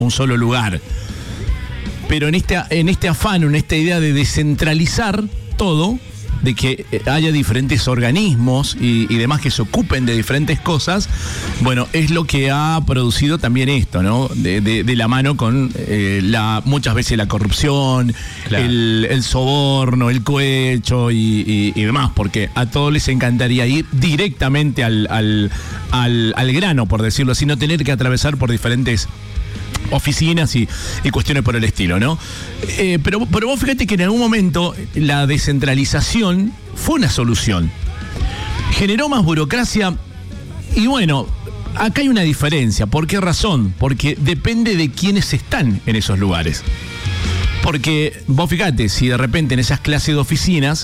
un solo lugar. Pero en este afán, en esta idea de descentralizar todo, de que haya diferentes organismos y demás que se ocupen de diferentes cosas, bueno, es lo que ha producido también esto, ¿no? De la mano con muchas veces la corrupción, claro, el soborno, el cohecho y demás, porque a todos les encantaría ir directamente al grano, por decirlo así, no tener que atravesar por diferentes oficinas y cuestiones por el estilo, ¿no? Pero vos fíjate que en algún momento la descentralización fue una solución. Generó más burocracia y bueno, acá hay una diferencia. ¿Por qué razón? Porque depende de quiénes están en esos lugares. Porque vos fíjate, si de repente en esas clases de oficinas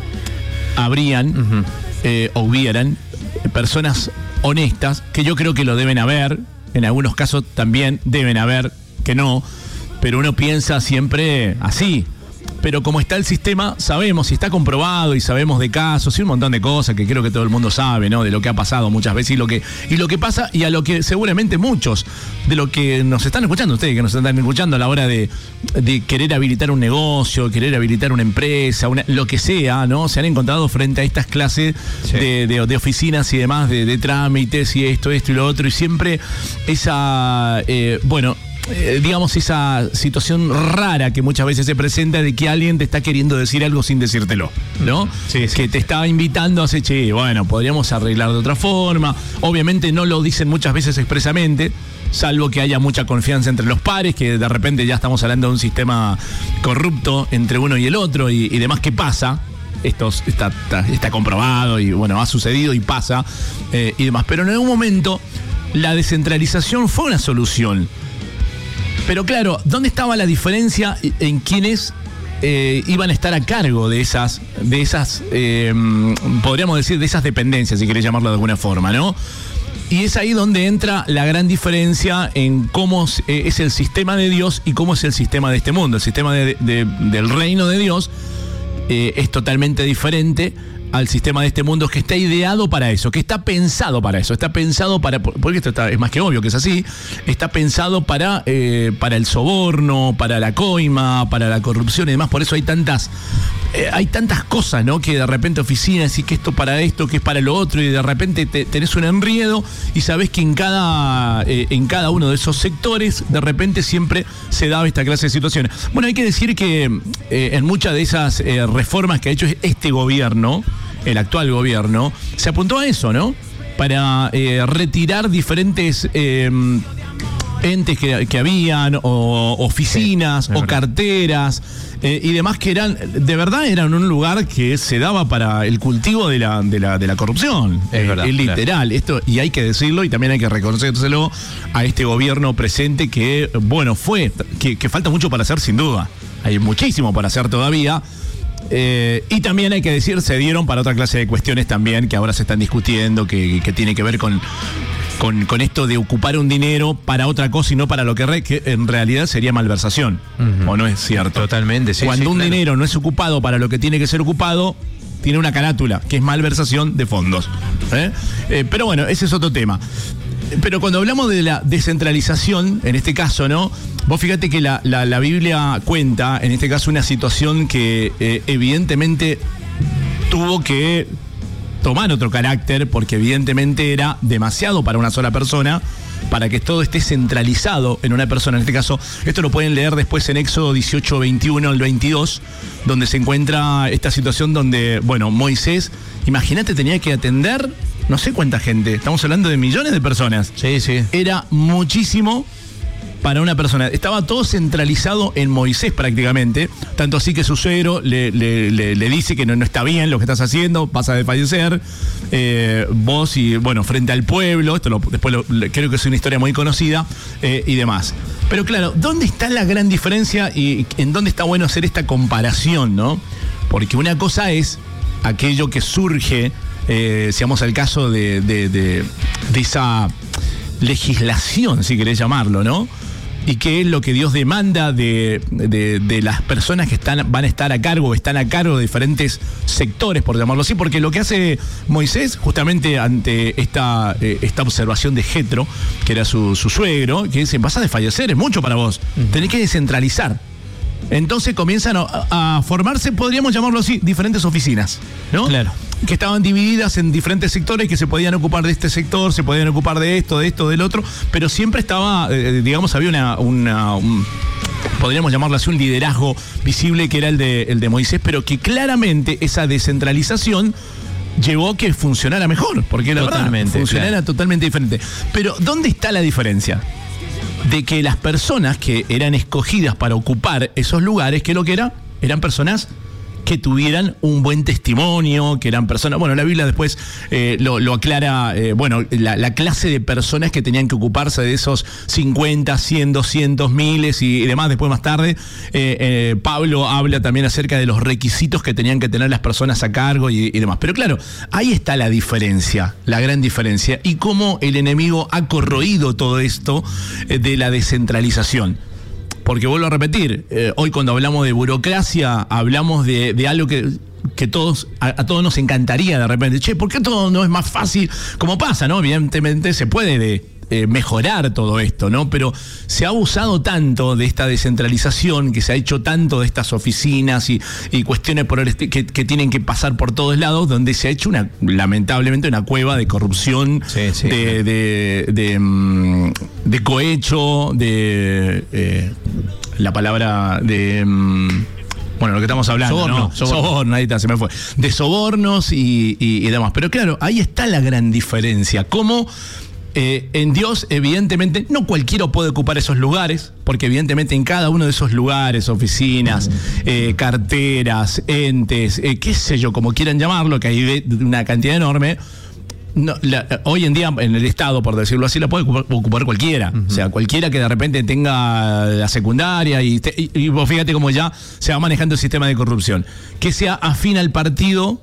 habrían o hubieran personas honestas, que yo creo que lo deben haber. En algunos casos también deben haber que no, pero uno piensa siempre así. Pero como está el sistema, sabemos, y está comprobado, y sabemos de casos y un montón de cosas que creo que todo el mundo sabe, ¿no? De lo que ha pasado muchas veces y lo que pasa, y a lo que seguramente muchos de lo que nos están escuchando, ustedes que nos están escuchando a la hora de querer habilitar un negocio, querer habilitar una empresa, lo que sea, ¿no? Se han encontrado frente a estas clases de oficinas y demás, de trámites y esto y lo otro, y siempre esa, digamos, esa situación rara que muchas veces se presenta de que alguien te está queriendo decir algo sin decírtelo, ¿no? Sí. Que te está invitando a decir, che, bueno, podríamos arreglar de otra forma. Obviamente no lo dicen muchas veces expresamente, salvo que haya mucha confianza entre los pares, que de repente ya estamos hablando de un sistema corrupto entre uno y el otro y demás. ¿Qué pasa? Esto está comprobado y bueno, ha sucedido y pasa y demás. Pero en algún momento la descentralización fue una solución. Pero claro, ¿dónde estaba la diferencia en quienes iban a estar a cargo de esas podríamos decir, de esas dependencias, si querés llamarlo de alguna forma, ¿no? Y es ahí donde entra la gran diferencia en cómo es el sistema de Dios y cómo es el sistema de este mundo. El sistema del reino de Dios es totalmente diferente al sistema de este mundo, que está ideado para eso, que está pensado para eso, está pensado para, porque esto es más que obvio que es así, está pensado para el soborno, para la coima, para la corrupción y demás. Por eso hay tantas cosas, ¿no? Que de repente oficinas y que esto para esto, que es para lo otro, y de repente tenés un enredo y sabés que en cada uno de esos sectores de repente siempre se daba esta clase de situaciones. Bueno, hay que decir que en muchas de esas reformas que ha hecho este gobierno, el actual gobierno, se apuntó a eso, ¿no? Para retirar diferentes entes que habían, o oficinas, o carteras y demás, que eran un lugar que se daba para el cultivo de la corrupción. Es verdad, literal. Claro. Esto, y hay que decirlo, y también hay que reconocérselo a este gobierno presente, que bueno, que falta mucho para hacer, sin duda. Hay muchísimo para hacer todavía. Y también hay que decir, se dieron para otra clase de cuestiones también que ahora se están discutiendo, que tiene que ver con esto de ocupar un dinero para otra cosa y no para lo que en realidad sería malversación. ¿O no es cierto? Totalmente, sí. Cuando un dinero no es ocupado para lo que tiene que ser ocupado, tiene una carátula, que es malversación de fondos. Pero bueno, ese es otro tema. Pero cuando hablamos de la descentralización, en este caso, ¿no? Vos fíjate que la Biblia cuenta, en este caso, una situación que evidentemente tuvo que tomar otro carácter, porque evidentemente era demasiado para una sola persona, para que todo esté centralizado en una persona. En este caso, esto lo pueden leer después en Éxodo 18, 21 al 22, donde se encuentra esta situación donde, bueno, Moisés, imagínate, tenía que atender no sé cuánta gente, estamos hablando de millones de personas. Sí, sí. Era muchísimo para una persona. Estaba todo centralizado en Moisés prácticamente, tanto así que su suegro le dice que no está bien lo que estás haciendo, vas a desfallecer, vos y, bueno, frente al pueblo, esto creo que es una historia muy conocida, y demás. Pero claro, ¿dónde está la gran diferencia y en dónde está bueno hacer esta comparación, no? Porque una cosa es aquello que surge, si vamos al caso de esa legislación, si querés llamarlo, ¿no? y qué es lo que Dios demanda de las personas que van a estar a cargo, están a cargo de diferentes sectores, por llamarlo así, porque lo que hace Moisés, justamente ante esta observación de Jetro, que era su suegro, que dice, vas a desfallecer, es mucho para vos, tenés que descentralizar. Entonces comienzan a formarse, podríamos llamarlo así, diferentes oficinas, ¿no? Claro. Que estaban divididas en diferentes sectores, que se podían ocupar de este sector, se podían ocupar de esto, del otro, pero siempre estaba, digamos, había podríamos llamarlo así, un liderazgo visible que era el de Moisés, pero que claramente esa descentralización llevó a que funcionara mejor, porque la verdad, funcionara totalmente diferente. Pero, ¿dónde está la diferencia? De que las personas que eran escogidas para ocupar esos lugares, ¿qué es lo que era? Eran personas que tuvieran un buen testimonio, que eran personas, bueno, la Biblia después lo aclara, la clase de personas que tenían que ocuparse de esos 50, 100, 200, miles y demás. Después, más tarde, Pablo habla también acerca de los requisitos que tenían que tener las personas a cargo y demás. Pero claro, ahí está la diferencia, la gran diferencia, y cómo el enemigo ha corroído todo esto de la descentralización. Porque vuelvo a repetir, hoy cuando hablamos de burocracia, hablamos de algo que a todos nos encantaría de repente. Che, ¿por qué todo no es más fácil? Como pasa, ¿no? Evidentemente se puede mejorar todo esto, ¿no? Pero se ha abusado tanto de esta descentralización, que se ha hecho tanto de estas oficinas y cuestiones que tienen que pasar por todos lados, donde se ha hecho lamentablemente una cueva de corrupción, de cohecho, la palabra de... bueno, lo que estamos hablando, soborno, ahí está, se me fue. De sobornos y demás. Pero claro, ahí está la gran diferencia. Cómo en Dios, evidentemente, no cualquiera puede ocupar esos lugares, porque evidentemente en cada uno de esos lugares, oficinas, carteras, entes, qué sé yo, como quieran llamarlo, que hay una cantidad enorme. No, hoy en día en el Estado, por decirlo así, la puede ocupar cualquiera. O sea, cualquiera que de repente tenga la secundaria y vos fíjate cómo ya se va manejando el sistema de corrupción. Que sea afín al partido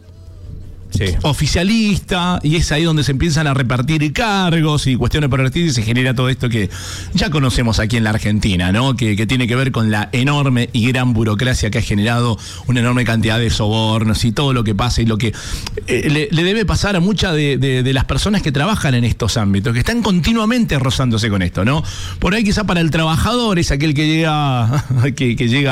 oficialista, y es ahí donde se empiezan a repartir cargos y cuestiones por el estilo, y se genera todo esto que ya conocemos aquí en la Argentina, ¿no? Que tiene que ver con la enorme y gran burocracia que ha generado una enorme cantidad de sobornos y todo lo que pasa y lo que le debe pasar a muchas de las personas que trabajan en estos ámbitos, que están continuamente rozándose con esto, ¿no? Por ahí quizá para el trabajador es aquel que llega que llega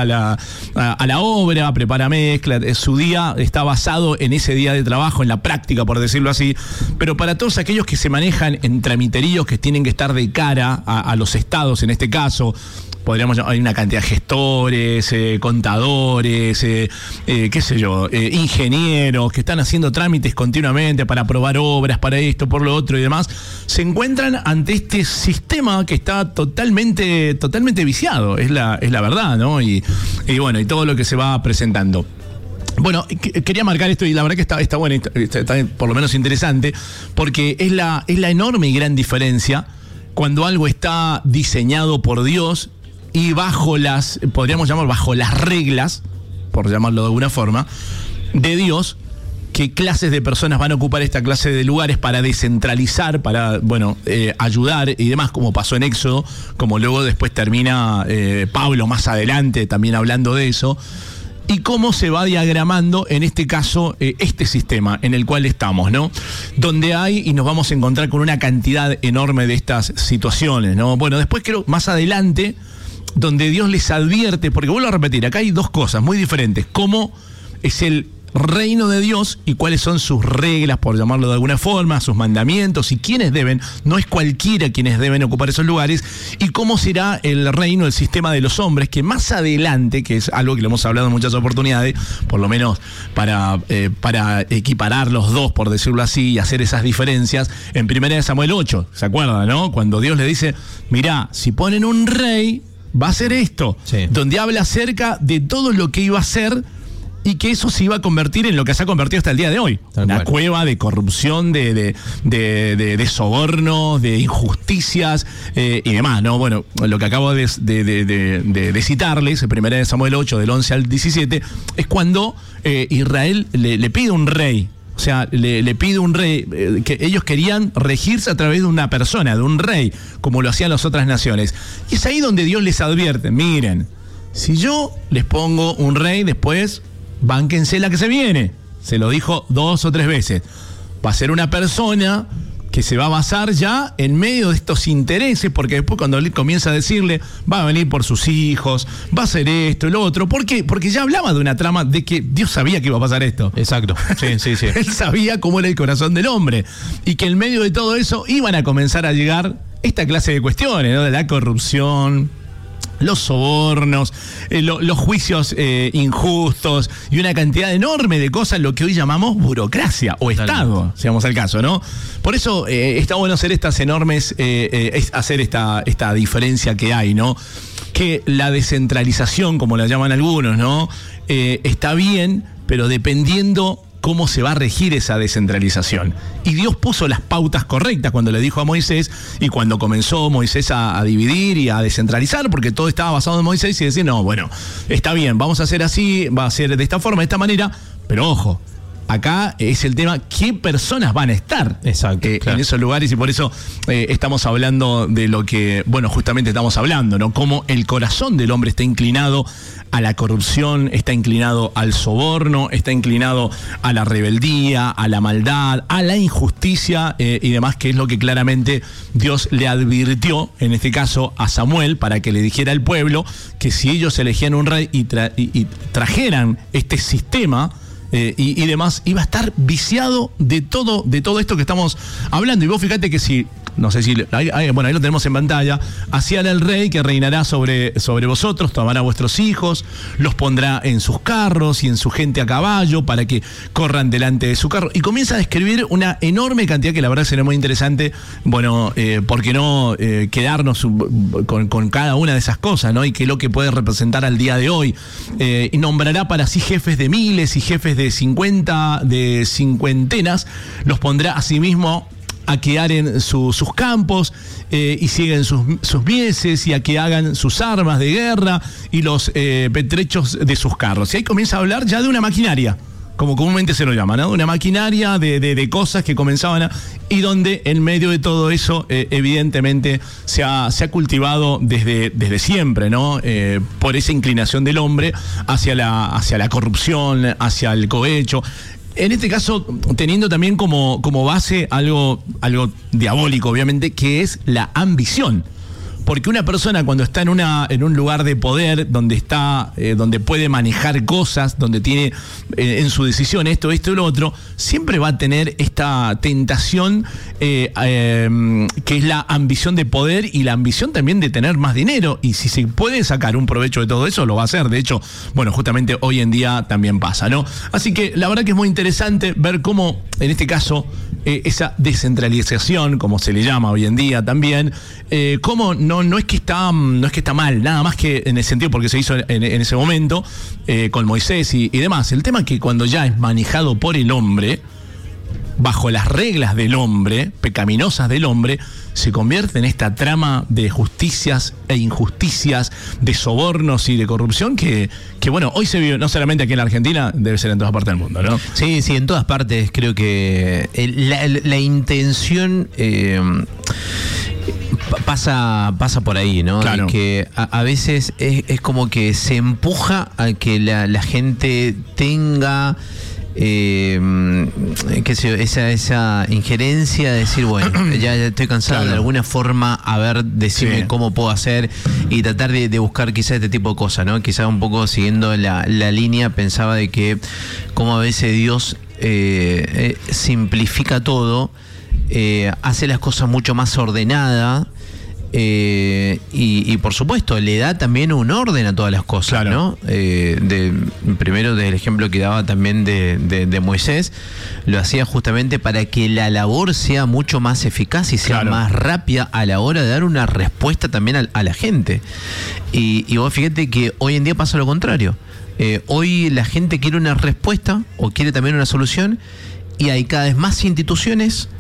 a la obra, prepara mezcla, su día está basado en ese día de trabajo, en la práctica, por decirlo así, pero para todos aquellos que se manejan en tramiteríos, que tienen que estar de cara a los estados, en este caso, podríamos llamar, hay una cantidad de gestores, contadores, qué sé yo, ingenieros que están haciendo trámites continuamente para aprobar obras, para esto, por lo otro y demás, se encuentran ante este sistema que está totalmente viciado, es la verdad, ¿no? Y bueno, y todo lo que se va presentando. Bueno, quería marcar esto, y la verdad que está bueno, está por lo menos interesante, porque es la enorme y gran diferencia cuando algo está diseñado por Dios y podríamos llamar bajo las reglas, por llamarlo de alguna forma, de Dios, qué clases de personas van a ocupar esta clase de lugares para descentralizar, para, ayudar y demás, como pasó en Éxodo, como luego después termina Pablo más adelante también hablando de eso. Y cómo se va diagramando, en este caso, este sistema en el cual estamos, ¿no? Donde y nos vamos a encontrar con una cantidad enorme de estas situaciones, ¿no? Bueno, después creo, más adelante, donde Dios les advierte, porque vuelvo a repetir, acá hay dos cosas muy diferentes. Cómo es el reino de Dios y cuáles son sus reglas, por llamarlo de alguna forma, sus mandamientos y quiénes deben, no es cualquiera quienes deben ocupar esos lugares, y cómo será el reino, el sistema de los hombres, que más adelante, que es algo que lo hemos hablado en muchas oportunidades, por lo menos para equiparar los dos, por decirlo así, y hacer esas diferencias, en 1 Samuel 8, ¿se acuerdan, no? Cuando Dios le dice, mirá, si ponen un rey, va a ser esto, donde habla acerca de todo lo que iba a ser, y que eso se iba a convertir en lo que se ha convertido hasta el día de hoy. Una cueva de corrupción, de sobornos, de injusticias y demás, ¿no? Bueno, lo que acabo de citarles, en 1 Samuel 8, del 11 al 17, es cuando Israel le pide un rey. O sea, le pide un rey, que ellos querían regirse a través de una persona, de un rey, como lo hacían las otras naciones. Y es ahí donde Dios les advierte, miren, si yo les pongo un rey, después bánquense la que se viene. Se lo dijo 2 o 3 veces. Va a ser una persona que se va a basar ya en medio de estos intereses, porque después cuando él comienza a decirle, va a venir por sus hijos, va a hacer esto y lo otro. ¿Por qué? Porque ya hablaba de una trama de que Dios sabía que iba a pasar esto. Exacto, sí. Él sabía cómo era el corazón del hombre y que en medio de todo eso iban a comenzar a llegar esta clase de cuestiones, ¿no? De la corrupción, los sobornos, los juicios injustos y una cantidad enorme de cosas, lo que hoy llamamos burocracia o Estado, si vamos al caso, ¿no? Por eso está bueno hacer estas enormes, hacer esta diferencia que hay, ¿no? Que la descentralización, como la llaman algunos, ¿no? Está bien, pero dependiendo cómo se va a regir esa descentralización. Y Dios puso las pautas correctas cuando le dijo a Moisés y cuando comenzó Moisés a dividir y a descentralizar, porque todo estaba basado en Moisés y decir, no, bueno, está bien, vamos a hacer así, va a ser de esta forma, de esta manera, pero ojo, acá es el tema, ¿qué personas van a estar en esos lugares? Y por eso estamos hablando de lo que, bueno, justamente estamos hablando, ¿no? Cómo el corazón del hombre está inclinado a la corrupción, está inclinado al soborno, está inclinado a la rebeldía, a la maldad, a la injusticia y demás, que es lo que claramente Dios le advirtió, en este caso a Samuel, para que le dijera al pueblo que si ellos elegían un rey y trajeran este sistema y demás, iba a estar viciado de todo esto que estamos hablando. Y vos fíjate que si, no sé si, bueno, ahí lo tenemos en pantalla, así hará el rey que reinará sobre vosotros, tomará a vuestros hijos, los pondrá en sus carros y en su gente a caballo para que corran delante de su carro. Y comienza a describir una enorme cantidad que la verdad será muy interesante, bueno, ¿por qué no quedarnos con cada una de esas cosas, ¿no? Y qué es lo que puede representar al día de hoy. Y nombrará para sí jefes de miles y jefes de 50, de cincuentenas, los pondrá a sí mismo a que aren sus campos y siguen sus mieses y a que hagan sus armas de guerra y los petrechos de sus carros. Y ahí comienza a hablar ya de una maquinaria, como comúnmente se lo llama, ¿no? Una maquinaria de cosas que comenzaban y donde en medio de todo eso evidentemente se ha cultivado desde siempre, ¿no? Por esa inclinación del hombre hacia la corrupción, hacia el cohecho. En este caso, teniendo también como base algo diabólico, obviamente, que es la ambición. Porque una persona cuando está en un lugar de poder, donde puede manejar cosas, donde tiene en su decisión esto y lo otro, siempre va a tener esta tentación que es la ambición de poder y la ambición también de tener más dinero. Y si se puede sacar un provecho de todo eso, lo va a hacer. De hecho, bueno, justamente hoy en día también pasa, ¿no? Así que la verdad que es muy interesante ver cómo, en este caso, esa descentralización, como se le llama hoy en día también, cómo no es que está mal, nada más que en el sentido porque se hizo en ese momento con Moisés y demás. El tema es que cuando ya es manejado por el hombre, bajo las reglas del hombre, pecaminosas del hombre, se convierte en esta trama de justicias e injusticias, de sobornos y de corrupción que bueno, hoy se vive no solamente aquí en la Argentina, debe ser en todas partes del mundo, ¿no? Sí, en todas partes. Creo que la intención pasa por ahí, ¿no? Claro. Que a veces es como que se empuja a que la gente tenga qué sé yo, esa injerencia de decir, bueno, ya estoy cansado, claro, de alguna forma, a ver, decirme cómo puedo hacer y tratar de buscar quizás este tipo de cosas, ¿no? Quizás un poco siguiendo la línea, pensaba de que como a veces Dios simplifica todo, hace las cosas mucho más ordenadas. Y por supuesto le da también un orden a todas las cosas, claro, ¿no? Primero del ejemplo que daba también de Moisés, lo hacía justamente para que la labor sea mucho más eficaz y sea, claro, más rápida a la hora de dar una respuesta también a la gente. Y vos fíjate que hoy en día pasa lo contrario. Hoy la gente quiere una respuesta o quiere también una solución y hay cada vez más instituciones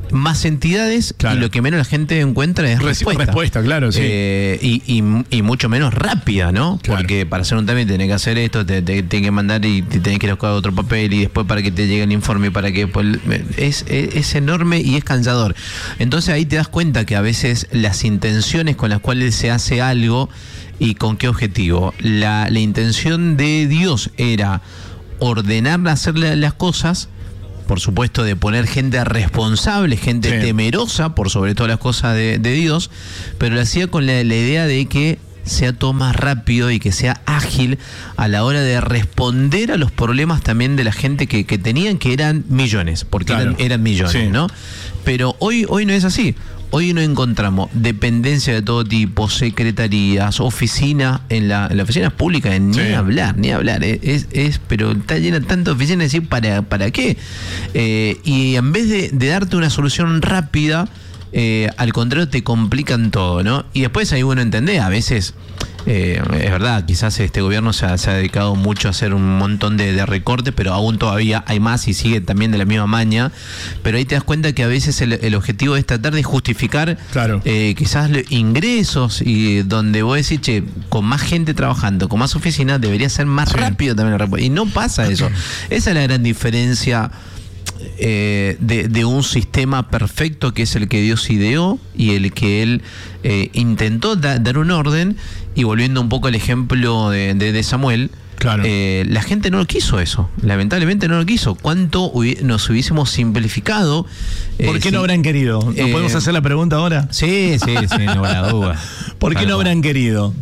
más entidades, y lo que menos la gente encuentra es respuesta, claro, sí. Y mucho menos rápida, ¿no? Claro. Porque para hacer un trámite tenés que hacer esto, te tenés que mandar y te tenés que ir a buscar otro papel, y después para que te llegue el informe, para que después es enorme y es cansador. Entonces ahí te das cuenta que a veces las intenciones con las cuales se hace algo y con qué objetivo. La intención de Dios era ordenar hacer las cosas, por supuesto, de poner gente responsable, gente temerosa por sobre todas las cosas de Dios, pero lo hacía con la idea de que sea todo más rápido y que sea ágil a la hora de responder a los problemas también de la gente que tenían, que eran millones, porque eran millones, ¿no? Pero hoy no es así. Hoy no encontramos dependencia de todo tipo, secretarías, oficinas, en las oficinas públicas, ni hablar, pero está llena de tantas oficinas, decir, ¿para qué? Y en vez de darte una solución rápida, al contrario te complican todo, ¿no? Y después ahí uno entiende, a veces, es verdad, quizás este gobierno se ha dedicado mucho a hacer un montón de recortes, pero aún todavía hay más y sigue también de la misma maña. Pero ahí te das cuenta que a veces el objetivo es tratar de justificar quizás ingresos, y donde vos decís, che, con más gente trabajando, con más oficinas, debería ser más rápido también el reporte. Y no pasa eso. Esa es la gran diferencia de un sistema perfecto, que es el que Dios ideó y el que Él intentó dar un orden. Y volviendo un poco al ejemplo de Samuel, la gente no lo quiso eso, lamentablemente no lo quiso. ¿Cuánto nos hubiésemos simplificado? ¿Por qué no habrán querido? ¿Nos podemos hacer la pregunta ahora? Sí, no habrá duda. ¿Por qué no habrán querido?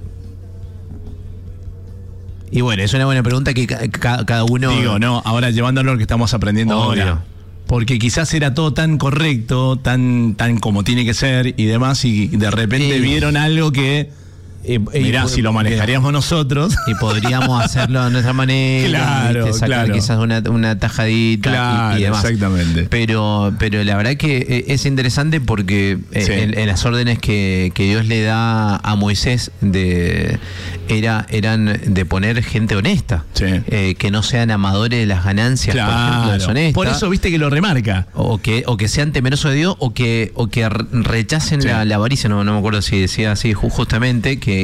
Y bueno, es una buena pregunta que cada uno... Digo, no, ahora llevándolo a lo que estamos aprendiendo ahora. Porque quizás era todo tan correcto, tan como tiene que ser y demás, y de repente vieron algo que... mirá, si lo manejaríamos nosotros. Y podríamos hacerlo de nuestra manera, sacar quizás una tajadita y demás. Exactamente. Pero la verdad que es interesante porque en las órdenes que Dios le da a Moisés eran de poner gente honesta, que no sean amadores de las ganancias, por ejemplo, deshonestas. Por eso viste que lo remarca. O que sean temerosos de Dios, o que rechacen la avaricia. No me acuerdo si decía así justamente, que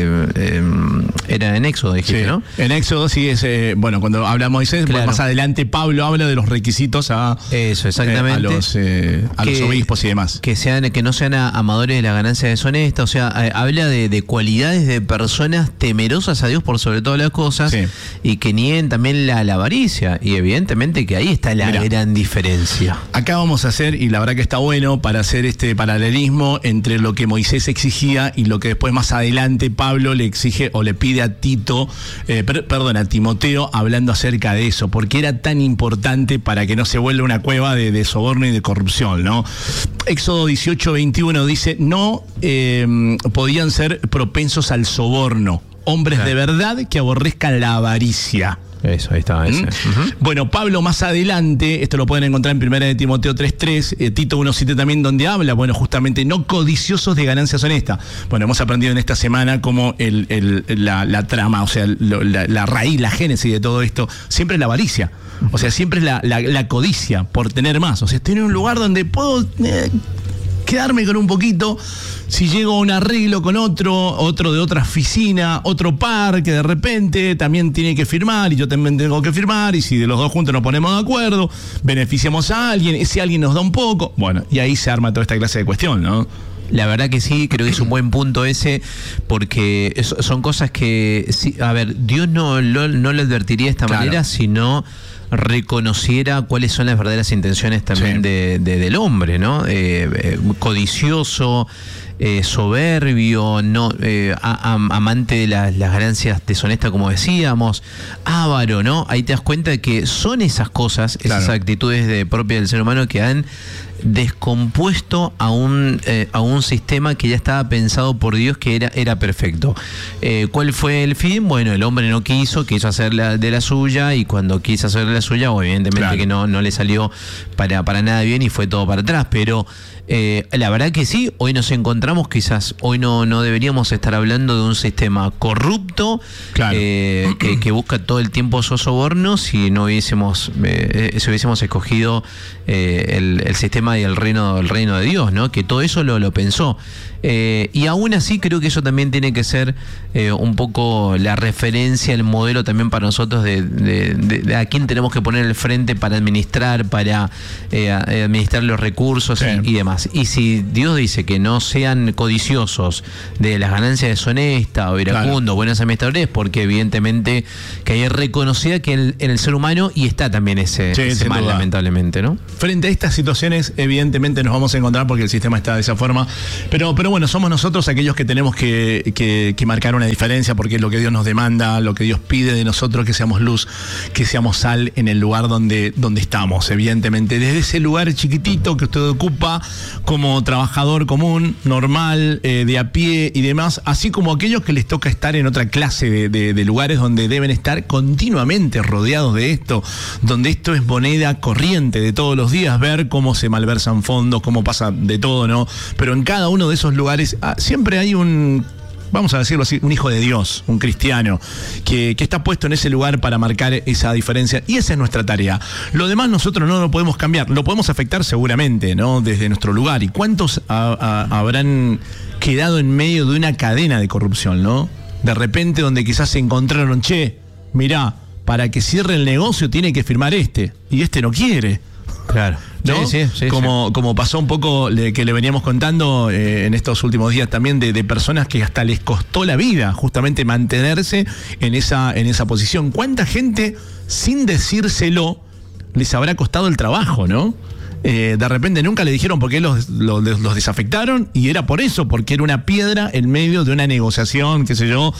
era en Éxodo, dijiste, ¿no? En Éxodo sí es, cuando habla Moisés, más adelante Pablo habla de los requisitos a los obispos y demás. Que no sean amadores de la ganancia deshonesta, o sea, habla de cualidades de personas temerosas a Dios por sobre todas las cosas, y que nieguen también la avaricia, y evidentemente que ahí está la gran diferencia. Acá vamos a hacer, y la verdad que está bueno para hacer este paralelismo entre lo que Moisés exigía y lo que después más adelante Pablo le exige o le pide a Timoteo, hablando acerca de eso, porque era tan importante para que no se vuelva una cueva de soborno y de corrupción, ¿no? Éxodo 18:21 dice, no podían ser propensos al soborno, hombres de verdad que aborrezcan la avaricia. Eso, ahí está. Bueno, Pablo más adelante, esto lo pueden encontrar en 1 Timoteo 3:3, Tito 1:7 también, donde habla, justamente, no codiciosos de ganancias honestas. Bueno, hemos aprendido en esta semana cómo la trama, o sea, la raíz, la génesis de todo esto, siempre es la avaricia. O sea, siempre es la codicia por tener más. O sea, tener un lugar donde puedo... quedarme con un poquito, si llego a un arreglo con otro de otra oficina, otro par que de repente también tiene que firmar y yo también tengo que firmar, y si de los dos juntos nos ponemos de acuerdo, beneficiamos a alguien, ese alguien nos da un poco, y ahí se arma toda esta clase de cuestión, ¿no? La verdad que sí, creo que es un buen punto ese, porque son cosas que, Dios no lo advertiría de esta manera, sino reconociera cuáles son las verdaderas intenciones también del hombre, ¿no? Codicioso, soberbio, amante de las ganancias deshonestas, como decíamos, avaro, ¿no? Ahí te das cuenta de que son esas cosas, esas actitudes propias del ser humano que han descompuesto a un sistema que ya estaba pensado por Dios, que era perfecto. ¿Cuál fue el fin? Bueno, el hombre no quiso hacer de la suya, y cuando quiso hacer de la suya, evidentemente que no le salió para nada bien y fue todo para atrás, pero la verdad que sí, hoy nos encontramos, quizás hoy no deberíamos estar hablando de un sistema corrupto, que busca todo el tiempo esos sobornos, si hubiésemos escogido el sistema sistema y el reino de Dios, ¿no? Que todo eso lo pensó. Y aún así creo que eso también tiene que ser un poco la referencia, el modelo también para nosotros de a quién tenemos que poner el frente para administrar, para administrar los recursos y demás. Y si Dios dice que no sean codiciosos de las ganancias deshonestas o iracundos, buenos administradores, porque evidentemente que hay reconocida que en el ser humano y está también ese mal, lamentablemente, ¿no? Frente a estas situaciones, evidentemente nos vamos a encontrar porque el sistema está de esa forma, pero bueno, somos nosotros aquellos que tenemos que marcar una diferencia, porque es lo que Dios nos demanda, lo que Dios pide de nosotros, que seamos luz, que seamos sal en el lugar donde estamos, evidentemente. Desde ese lugar chiquitito que usted ocupa como trabajador común, normal, de a pie y demás, así como aquellos que les toca estar en otra clase de lugares donde deben estar continuamente rodeados de esto, donde esto es moneda corriente de todos los días, ver cómo se malversan fondos, cómo pasa de todo, ¿no? Pero en cada uno de esos lugares siempre hay vamos a decirlo así, un hijo de Dios, un cristiano, que está puesto en ese lugar para marcar esa diferencia, y esa es nuestra tarea. Lo demás nosotros no lo podemos cambiar, lo podemos afectar seguramente, ¿no? Desde nuestro lugar. ¿Y cuántos habrán quedado en medio de una cadena de corrupción, ¿no? De repente donde quizás se encontraron, mirá, para que cierre el negocio tiene que firmar y este no quiere. Claro. ¿No? Sí, como pasó un poco que le veníamos contando en estos últimos días también de personas que hasta les costó la vida justamente mantenerse en esa posición. ¿Cuánta gente, sin decírselo, les habrá costado el trabajo, ¿no? De repente nunca le dijeron por qué los desafectaron, y era por eso, porque era una piedra en medio de una negociación, qué sé yo,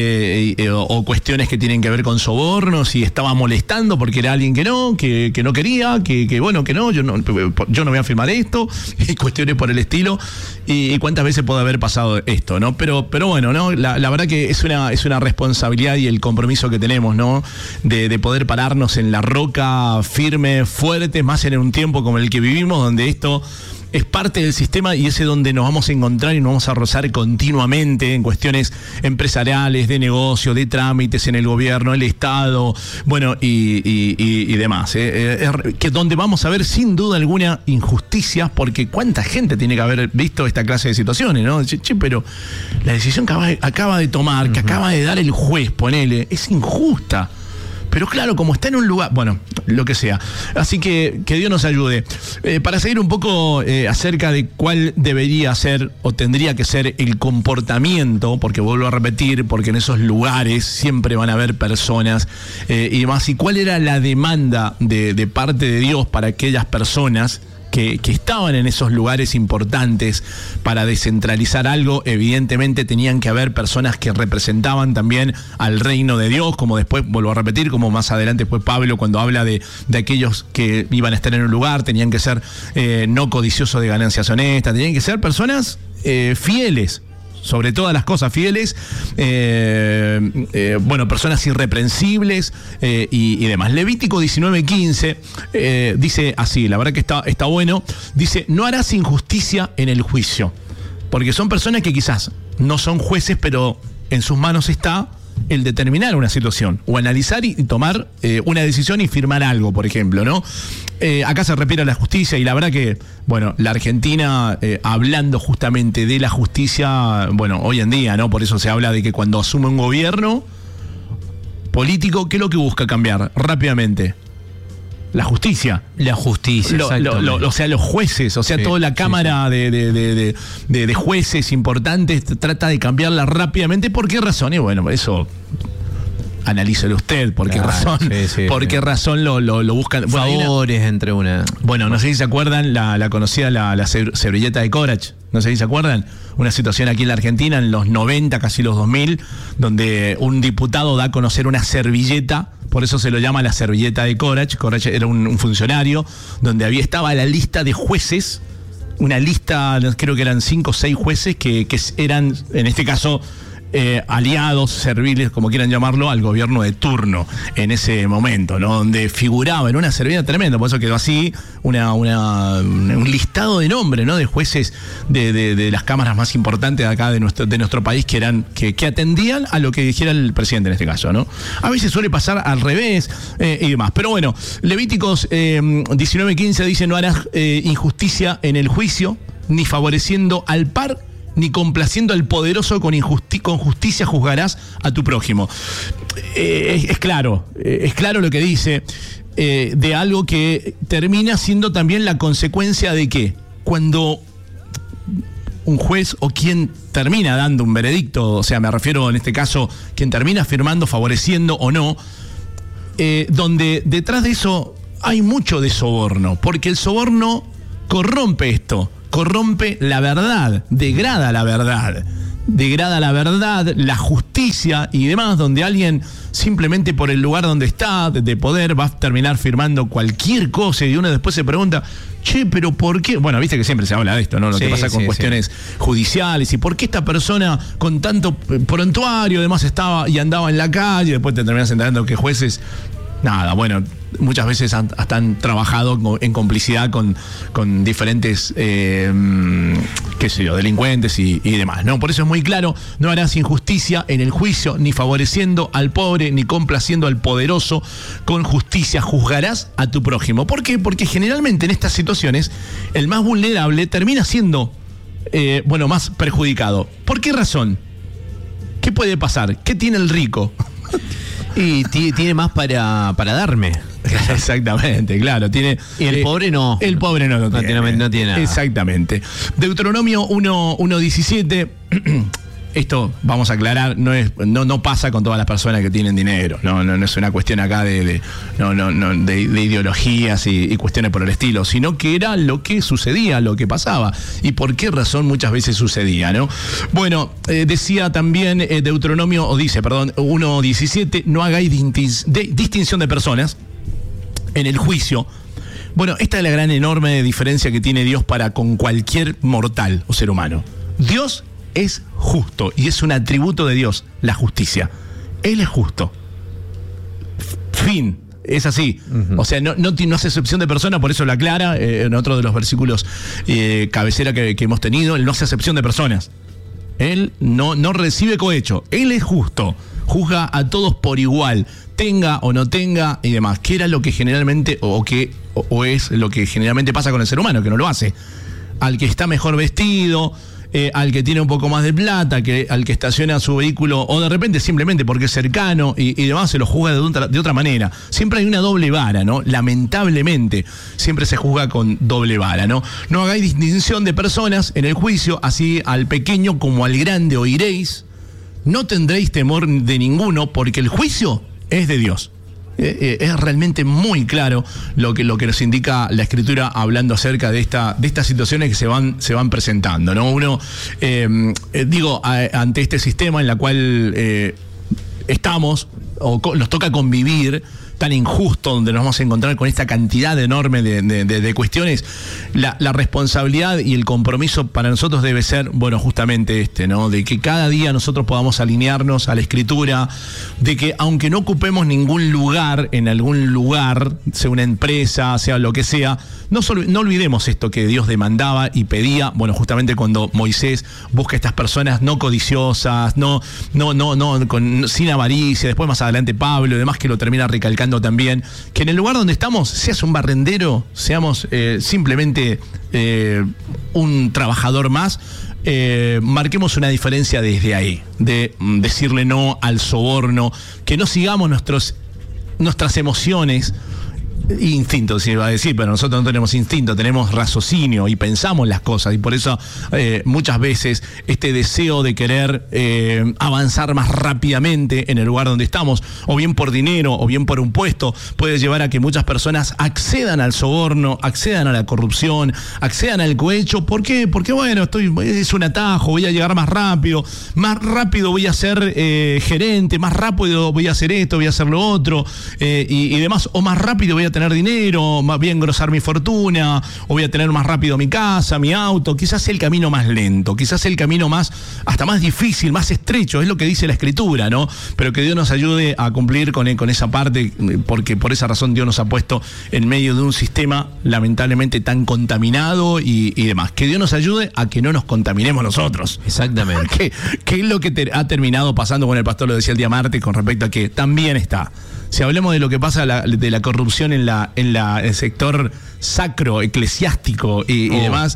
o cuestiones que tienen que ver con sobornos, y estaba molestando porque era alguien que no quería, que bueno, que no, yo no voy a firmar esto, y cuestiones por el estilo, y cuántas veces puede haber pasado esto, ¿no? Pero bueno, ¿no? La verdad que es una responsabilidad y el compromiso que tenemos, ¿no? De poder pararnos en la roca firme, fuerte, más en un tiempo como el que vivimos, donde esto es parte del sistema y ese donde nos vamos a encontrar y nos vamos a rozar continuamente en cuestiones empresariales, de negocio, de trámites en el gobierno, el Estado, bueno, y demás. Que donde vamos a ver sin duda alguna injusticias, porque cuánta gente tiene que haber visto esta clase de situaciones, ¿no? Pero la decisión que acaba de tomar, que acaba de dar el juez, ponele, es injusta. Pero claro, como está en un lugar, bueno, lo que sea. Así que Dios nos ayude. Para seguir un poco acerca de cuál debería ser o tendría que ser el comportamiento, porque vuelvo a repetir, porque en esos lugares siempre van a haber personas y demás. Y cuál era la demanda de parte de Dios para aquellas personas que estaban en esos lugares importantes para descentralizar algo. Evidentemente tenían que haber personas que representaban también al reino de Dios, como después, vuelvo a repetir, como más adelante después Pablo cuando habla de aquellos que iban a estar en un lugar, tenían que ser no codiciosos de ganancias honestas, tenían que ser personas fieles, sobre todas las cosas fieles, bueno, personas irreprensibles y demás. Levítico 19:15 dice así, la verdad que está bueno, dice: no harás injusticia en el juicio, porque son personas que quizás no son jueces, pero en sus manos está el determinar una situación o analizar y tomar una decisión y firmar algo, por ejemplo, ¿no? Acá se refiere a la justicia, y la verdad que, bueno, la Argentina, hablando justamente de la justicia, bueno, hoy en día, ¿no? Por eso se habla de que cuando asume un gobierno político, ¿qué es lo que busca cambiar rápidamente? La justicia. La justicia, o sea, los jueces, o sea, toda la cámara de jueces importantes trata de cambiarla rápidamente. ¿Por qué razón? Y bueno, eso analícelo usted, ¿por qué razón? ¿Por qué razón lo buscan? Favores entre una... Bueno, no sé si se acuerdan la conocida la servilleta de Corach. No sé si se acuerdan. Una situación aquí en la Argentina en los 90, casi los 2000, donde un diputado da a conocer una servilleta. Por eso se lo llama la servilleta de Corach. Corach era un funcionario donde estaba la lista de jueces, una lista, creo que eran 5 o 6 jueces que eran, en este caso, aliados, serviles, como quieran llamarlo, al gobierno de turno en ese momento, ¿no? Donde figuraba en una servida tremenda, por eso quedó así un listado de nombres, ¿no? De jueces de las cámaras más importantes de acá de nuestro país que atendían a lo que dijera el presidente en este caso, ¿no? A veces suele pasar al revés y demás. Pero bueno, Levíticos 19:15 dice: no harás injusticia en el juicio, ni favoreciendo al par, ni complaciendo al poderoso, con justicia juzgarás a tu prójimo. Es claro lo que dice, de algo que termina siendo también la consecuencia de que cuando un juez o quien termina dando un veredicto, o sea, me refiero en este caso, quien termina firmando, favoreciendo o no, donde detrás de eso hay mucho de soborno, porque el soborno corrompe esto, corrompe la verdad, degrada la verdad, la justicia y demás, donde alguien simplemente por el lugar donde está, de poder, va a terminar firmando cualquier cosa y uno después se pregunta, che, pero ¿por qué? Bueno, viste que siempre se habla de esto, ¿no? Lo que pasa con cuestiones judiciales y por qué esta persona con tanto prontuario además estaba y andaba en la calle, y después te terminas enterando que jueces, nada, bueno, muchas veces hasta han trabajado en complicidad con diferentes, qué sé yo, delincuentes y demás, ¿no? Por eso es muy claro: no harás injusticia en el juicio, ni favoreciendo al pobre, ni complaciendo al poderoso, con justicia juzgarás a tu prójimo. ¿Por qué? Porque generalmente en estas situaciones el más vulnerable termina siendo, más perjudicado. ¿Por qué razón? ¿Qué puede pasar? ¿Qué tiene el rico? Y tiene más para darme. Exactamente, claro. Y el pobre no. El pobre no tiene. No tiene nada. Exactamente. Deuteronomio 1:17. Esto, vamos a aclarar, no pasa con todas las personas que tienen dinero. No es una cuestión acá de ideologías y cuestiones por el estilo, sino que era lo que sucedía, lo que pasaba. Y por qué razón muchas veces sucedía, ¿no? Bueno, decía también Deuteronomio 1:17, no hagáis distinción de personas en el juicio. Bueno, esta es la gran enorme diferencia que tiene Dios para con cualquier mortal o ser humano. Dios es justo y es un atributo de Dios, la justicia. Él es justo. Fin. Es así. Uh-huh. O sea, no hace excepción de persona, por eso lo aclara en otro de los versículos cabecera que hemos tenido. Él no hace excepción de personas. Él no recibe cohecho. Él es justo. Juzga a todos por igual, tenga o no tenga y demás. Que era lo que generalmente, o es lo que generalmente pasa con el ser humano, que no lo hace. Al que está mejor vestido, al que tiene un poco más de plata, al que estaciona su vehículo, o de repente simplemente porque es cercano y demás, se lo juzga de otra manera. Siempre hay una doble vara, ¿no? Lamentablemente, siempre se juzga con doble vara, ¿no? No hagáis distinción de personas en el juicio, así al pequeño como al grande oiréis. No tendréis temor de ninguno, porque el juicio es de Dios. Es realmente muy claro lo que nos indica la Escritura hablando acerca de estas situaciones que se van presentando, ¿no? Uno, ante este sistema en la cual estamos, o nos toca convivir, tan injusto, donde nos vamos a encontrar con esta cantidad enorme de cuestiones, la responsabilidad y el compromiso para nosotros debe ser, justamente ¿no? De que cada día nosotros podamos alinearnos a la Escritura, de que aunque no ocupemos ningún lugar, en algún lugar, sea una empresa, sea lo que sea, no olvidemos esto que Dios demandaba y pedía, justamente cuando Moisés busca a estas personas no codiciosas, sin avaricia, después más adelante Pablo y demás, que lo termina recalcando también, que en el lugar donde estamos, seas un barrendero, seamos simplemente un trabajador más, marquemos una diferencia desde ahí, de decirle no al soborno, que no sigamos nuestras emociones, instinto se iba a decir, pero nosotros no tenemos instinto, tenemos raciocinio y pensamos las cosas, y por eso muchas veces este deseo de querer avanzar más rápidamente en el lugar donde estamos, o bien por dinero o bien por un puesto, puede llevar a que muchas personas accedan al soborno, accedan a la corrupción, accedan al cohecho. ¿Por qué? Porque es un atajo, voy a llegar más rápido voy a ser gerente, más rápido voy a hacer esto, voy a hacer lo otro y demás, o más rápido voy a tener dinero, voy a engrosar mi fortuna, o voy a tener más rápido mi casa, mi auto. Quizás el camino más lento, quizás el camino hasta más difícil, más estrecho, es lo que dice la Escritura, ¿no? Pero que Dios nos ayude a cumplir con esa parte, porque por esa razón Dios nos ha puesto en medio de un sistema lamentablemente tan contaminado y demás. Que Dios nos ayude a que no nos contaminemos nosotros. Exactamente. Que es lo que ha terminado pasando con el pastor, lo decía el día martes, con respecto a que también está. Si hablemos de lo que pasa de la corrupción en el sector sacro, eclesiástico y demás,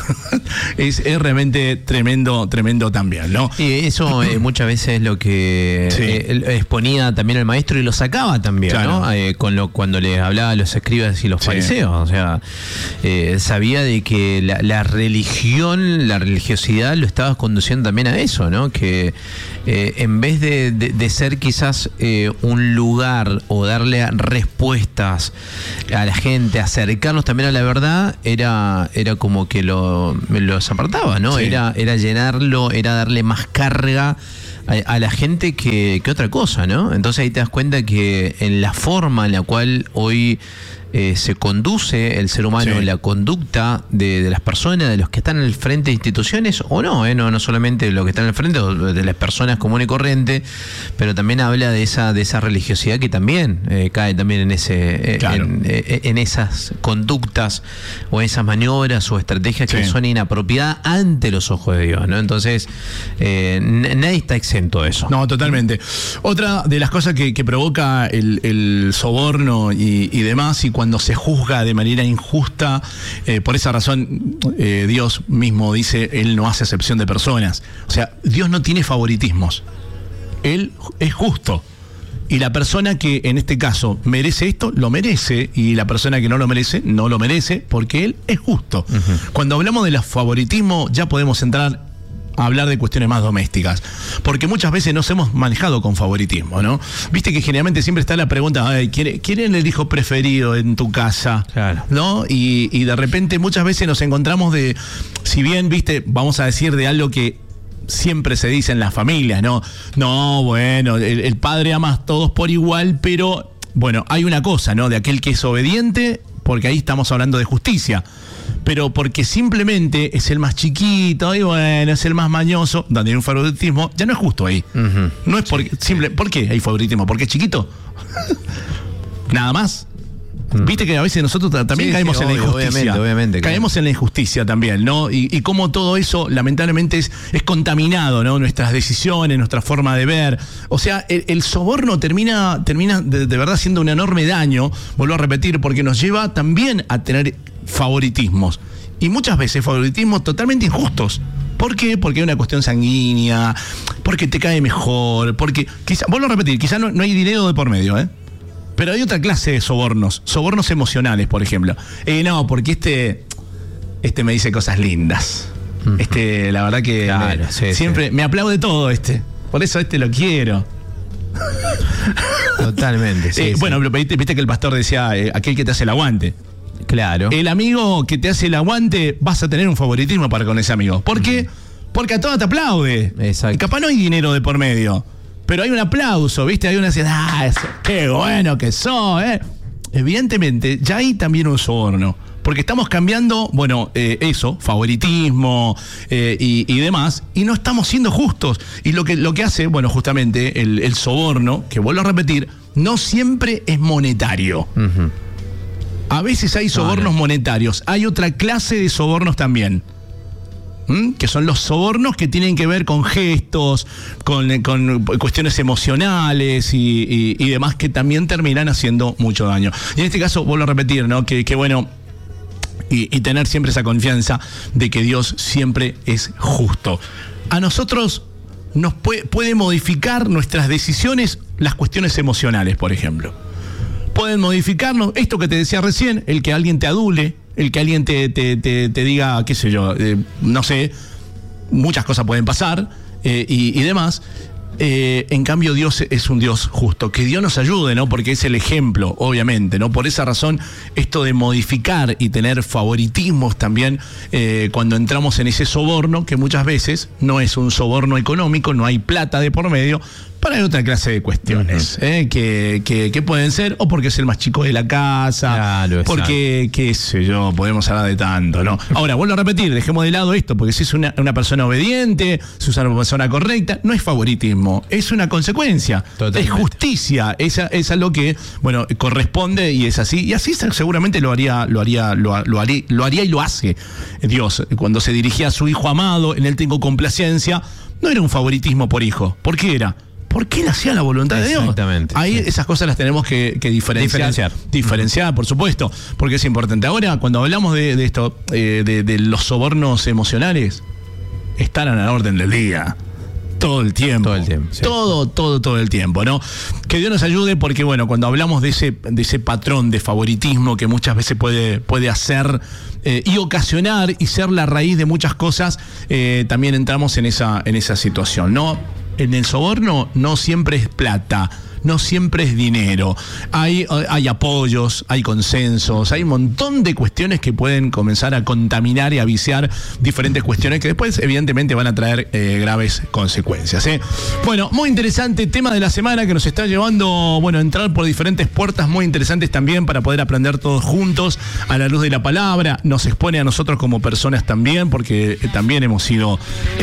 es realmente tremendo también, ¿no? Y eso muchas veces es lo que exponía también el maestro y lo sacaba también, claro, ¿no? Cuando les hablaba a los escribas y los fariseos, o sea, sabía de que la religión, la religiosidad lo estaba conduciendo también a eso, ¿no? Que en vez de ser quizás un lugar o darle respuestas a la gente, acercarnos también a la verdad, era como que los apartaba, ¿no? Sí. Era llenarlo, era darle más carga a la gente que otra cosa, ¿no? Entonces ahí te das cuenta que en la forma en la cual hoy se conduce el ser humano, la conducta de las personas, de los que están al frente de instituciones o no solamente de los que están al frente de las personas comunes y corrientes, pero también habla de esa religiosidad que también cae también en esas conductas o esas maniobras o estrategias que son inapropiadas ante los ojos de Dios, ¿no? Entonces nadie está exento de eso. No, totalmente. Otra de las cosas que provoca el soborno y demás, y cuando se juzga de manera injusta, por esa razón Dios mismo dice, Él no hace acepción de personas. O sea, Dios no tiene favoritismos. Él es justo. Y la persona que en este caso merece esto, lo merece. Y la persona que no lo merece, no lo merece, porque Él es justo. Uh-huh. Cuando hablamos de los favoritismos, ya podemos entrar a hablar de cuestiones más domésticas, porque muchas veces nos hemos manejado con favoritismo, ¿no? Viste que generalmente siempre está la pregunta, ¿quién es el hijo preferido en tu casa? Claro. ¿No? Y de repente muchas veces nos encontramos si bien, viste, vamos a decir de algo que siempre se dice en las familias, ¿no? No, bueno, el padre ama a todos por igual, pero bueno, hay una cosa, ¿no? De aquel que es obediente, porque ahí estamos hablando de justicia. Pero porque simplemente es el más chiquito y bueno, es el más mañoso, donde hay un favoritismo, ya no es justo ahí. Uh-huh. No es ¿por qué hay favoritismo? ¿Porque es chiquito? Nada más. Viste que a veces nosotros también caemos en la injusticia. Obviamente, caemos en la injusticia también, ¿no? Y cómo todo eso lamentablemente es contaminado, ¿no? Nuestras decisiones, nuestra forma de ver. O sea, el soborno termina de verdad siendo un enorme daño, vuelvo a repetir, porque nos lleva también a tener favoritismos. Y muchas veces favoritismos totalmente injustos. ¿Por qué? Porque hay una cuestión sanguínea, porque te cae mejor, porque vuelvo a repetir, quizás no hay dinero de por medio, ¿eh? Pero hay otra clase de sobornos emocionales, por ejemplo. No, porque este me dice cosas lindas. La verdad que claro, siempre me aplaude todo por eso lo quiero. Totalmente, sí. Bueno, viste que el pastor decía, aquel que te hace el aguante. Claro. El amigo que te hace el aguante, vas a tener un favoritismo para con ese amigo. ¿Por qué? Porque a todos te aplaude. Exacto. Capaz no hay dinero de por medio, pero hay un aplauso, ¿viste? Hay una ansiedad, qué bueno que sos, ¿eh? Evidentemente, ya hay también un soborno. Porque estamos cambiando, favoritismo y demás, y no estamos siendo justos. Y lo que hace, justamente el soborno, que vuelvo a repetir, no siempre es monetario. Uh-huh. A veces hay sobornos monetarios, hay otra clase de sobornos también. Que son los sobornos que tienen que ver con gestos, con cuestiones emocionales y demás, que también terminan haciendo mucho daño. Y en este caso, vuelvo a repetir, ¿no? Que bueno, y tener siempre esa confianza de que Dios siempre es justo. A nosotros nos puede modificar nuestras decisiones las cuestiones emocionales, por ejemplo. Pueden modificarnos, esto que te decía recién, el que alguien te adule, el que alguien te diga, qué sé yo, no sé, muchas cosas pueden pasar y demás. En cambio, Dios es un Dios justo. Que Dios nos ayude, ¿no? Porque es el ejemplo, obviamente, ¿no? Por esa razón, esto de modificar y tener favoritismos también, cuando entramos en ese soborno, que muchas veces no es un soborno económico, no hay plata de por medio, para otra clase de cuestiones, que pueden ser, o porque es el más chico de la casa, claro, porque, qué sé yo, podemos hablar de tanto, ¿no? Ahora, vuelvo a repetir, dejemos de lado esto, porque si es una persona obediente, si es una persona correcta, no es favoritismo, es una consecuencia, es justicia, esa es lo que, bueno, corresponde y es así, y así seguramente lo haría y lo hace Dios. Cuando se dirigía a su hijo amado, en él tengo complacencia, no era un favoritismo por hijo, ¿por qué era? Porque él hacía la voluntad de Dios. Exactamente. Ahí esas cosas las tenemos que diferenciar, por supuesto, porque es importante. Ahora, cuando hablamos de esto, de los sobornos emocionales, están a la orden del día. Todo el tiempo. Sí. Todo el tiempo, ¿no? Que Dios nos ayude porque, bueno, cuando hablamos de ese patrón de favoritismo que muchas veces puede hacer y ocasionar y ser la raíz de muchas cosas, también entramos en esa situación, ¿no? En el soborno no siempre es plata, no siempre es dinero. Hay apoyos, hay consensos, hay un montón de cuestiones que pueden comenzar a contaminar y a viciar diferentes cuestiones que después evidentemente van a traer graves consecuencias. Bueno, muy interesante tema de la semana que nos está llevando, bueno, a entrar por diferentes puertas muy interesantes también para poder aprender todos juntos a la luz de la palabra. Nos expone a nosotros como personas también, porque también hemos sido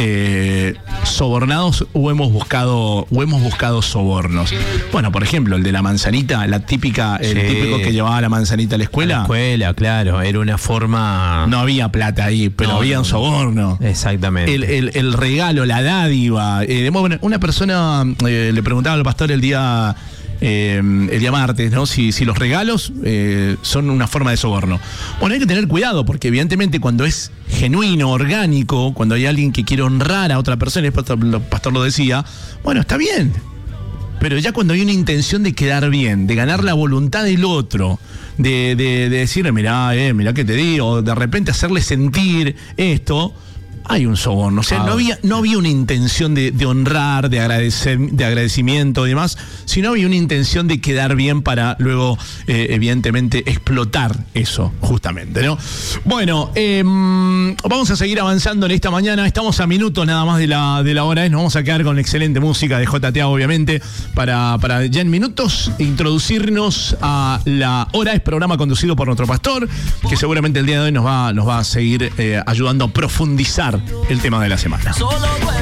sobornados o hemos buscado sobornos. Bueno, por ejemplo, el de la manzanita, el típico que llevaba la manzanita a la escuela. A la escuela, claro, era una forma... No había plata ahí, pero había un soborno. Exactamente. El regalo, la dádiva. Bueno, una persona le preguntaba al pastor el día martes, ¿no? Si los regalos son una forma de soborno. Bueno, hay que tener cuidado, porque evidentemente cuando es genuino, orgánico, cuando hay alguien que quiere honrar a otra persona, el pastor lo decía, bueno, está bien. Pero ya cuando hay una intención de quedar bien, de ganar la voluntad del otro, de decirle, mirá que te digo, de repente hacerle sentir esto, hay un soborno. O sea, no había una intención de honrar, de agradecimiento y demás, sino había una intención de quedar bien para luego, evidentemente, explotar eso, justamente, ¿no? Bueno, vamos a seguir avanzando en esta mañana. Estamos a minutos nada más de la hora. Nos vamos a quedar con excelente música de JTA, obviamente, para ya en minutos introducirnos a la hora. Es programa conducido por nuestro pastor, que seguramente el día de hoy nos va a seguir ayudando a profundizar el tema de la semana.